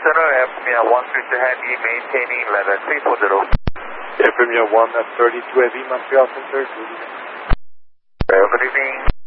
Center, Premier 132 Heavy, maintaining level 340. Premier 1 at 32 Heavy, Montreal Center, good evening. Good evening.